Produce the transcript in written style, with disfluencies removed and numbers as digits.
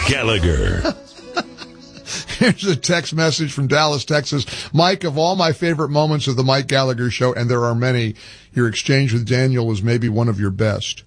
Gallagher. Here's a text message from Dallas, Texas. Mike, of all my favorite moments of the Mike Gallagher Show, and there are many, your exchange with Daniel was maybe one of your best.